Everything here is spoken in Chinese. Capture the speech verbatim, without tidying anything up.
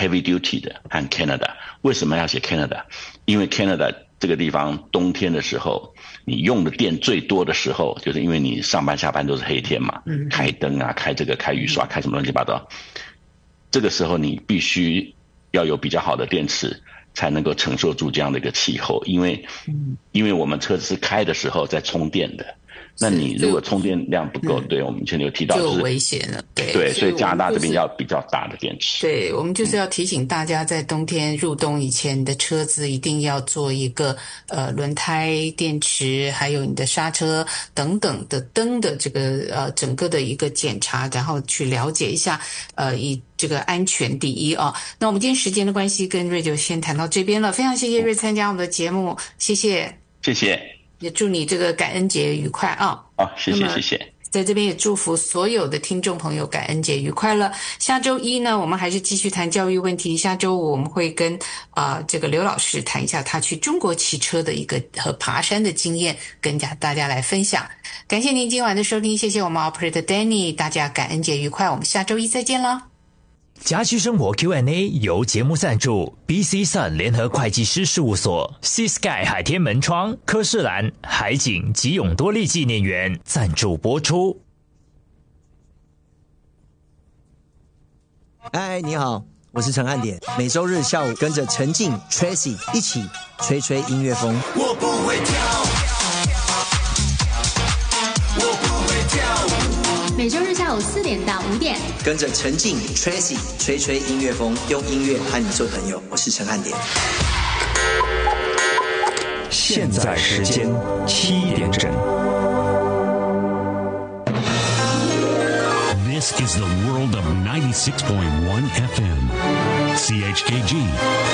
heavy duty 的和 Canada。为什么要写 Canada？ 因为 Canada 这个地方冬天的时候，你用的电最多的时候，就是因为你上班下班都是黑天嘛，嗯、开灯啊，开这个开雨刷，开什么乱七八糟。这个时候你必须要有比较好的电池，才能够承受住这样的一个气候，因为，嗯、因为我们车子是开的时候在充电的。那你如果充电量不够，对，我们以前有提到、就是、 就有危险了，对对，所以加拿大这边要比较大的电池。 对，我们就是要提醒大家，在冬天入冬以前，你的车子一定要做一个呃轮胎、电池，还有你的刹车等等的灯的这个呃整个的一个检查，然后去了解一下，呃以这个安全第一啊。那我们今天时间的关系，跟瑞就先谈到这边了，非常谢谢瑞参加我们的节目，谢谢， 谢谢。 也祝你这个感恩节愉快啊！ 好、哦，谢谢谢谢。 在这边也祝福所有的听众朋友感恩节愉快了。下周一呢，我们还是继续谈教育问题。下周五我们会跟啊、呃、这个刘老师谈一下他去中国骑车的一个和爬山的经验，跟大家来分享。感谢您今晚的收听，谢谢我们 Operator Danny， 大家感恩节愉快，我们下周一再见了。 家居生活 Q and A 由节目赞助 B C Sun 联合会计师事务所 Sea Sky 海天门窗科士兰海景及永多利纪念园赞助播出。 嗨，你好，我是陈汉典，每周日下午跟着陈静 Tracy 一起吹吹音乐风。 我不会跳，我不会跳舞。 每周日下午四点到五点， 跟着陈静 Tracy 吹吹音乐风，用音乐和你做朋友。我是陈汉典。 现在时间七点整。 This is the world of ninety-six point one F M. C H K G